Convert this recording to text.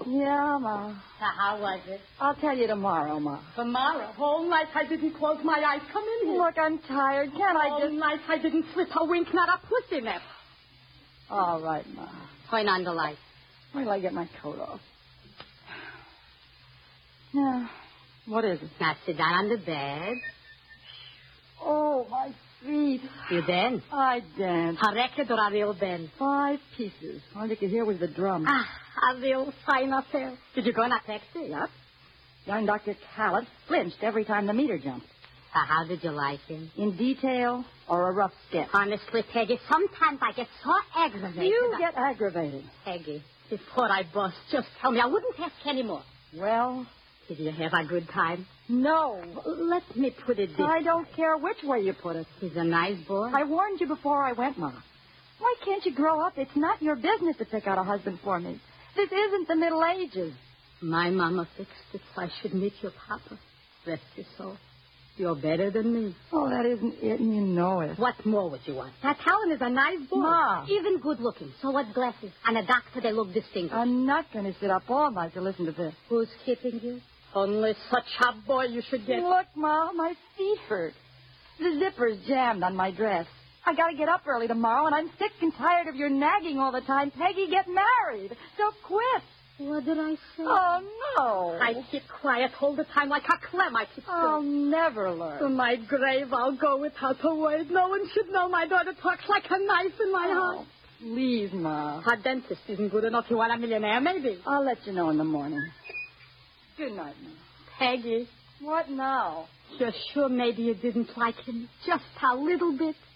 Yeah, Ma. How was it? I'll tell you tomorrow, Ma. Tomorrow. Whole night I didn't close my eyes. Come in here. Look, I'm tired. Can't I Whole just... night I didn't slip a wink, not a pussy nip. All right, Ma. Turn on the light. Wait till I get my coat off. Yeah. What is it? Now sit down on the bed. Oh, my feet. You dance? I danced. A record or a real band? 5 pieces. All you could hear was the drum. A real fine affair. Did you go in a taxi? Yep. Young Dr. Callett flinched every time the meter jumped. How did you like him? In detail or a rough sketch? Honestly, Peggy, sometimes I get so aggravated. You get aggravated. Peggy, before I bust, just tell me. I wouldn't ask anymore. Well... Did you have a good time? No. Let me put it this way. I don't care which way you put it. He's a nice boy. I warned you before I went, Ma. Why can't you grow up? It's not your business to pick out a husband for me. This isn't the Middle Ages. My mama fixed it so I should meet your papa. Rest your soul. You're better than me. Oh, that isn't it, and you know it. What more would you want? That Helen is a nice boy. Ma. Even good looking. So what glasses? And a doctor, they look distinguished. I'm not going to sit up all night to listen to this. Who's keeping you? Only such a boy you should get. Look, Ma, my feet hurt. The zipper's jammed on my dress. I got to get up early tomorrow, and I'm sick and tired of your nagging all the time. Peggy, get married. So quit. What did I say? Oh, no. I keep quiet all the time like a clam. I keep I'll still. never learn. To my grave, I'll go without a word. No one should know my daughter talks like a knife in my heart. Please, Ma. Her dentist isn't good enough. You want a millionaire, maybe. I'll let you know in the morning. Good night, Ma. Peggy. What now? You're sure maybe you didn't like him? Just a little bit?